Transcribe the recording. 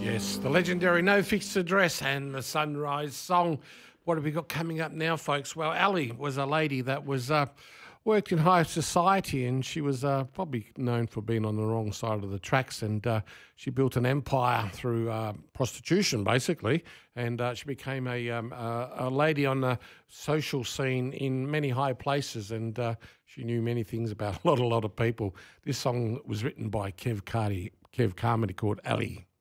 Yes, the legendary No Fixed Address and the Sunrise Song. What have we got coming up now, folks? Well, Ali was a lady that was worked in high society, and she was probably known for being on the wrong side of the tracks, and she built an empire through prostitution, basically, and she became a lady on the social scene in many high places, and she knew many things about a lot of people. This song was written by Kev Carmody called Ali.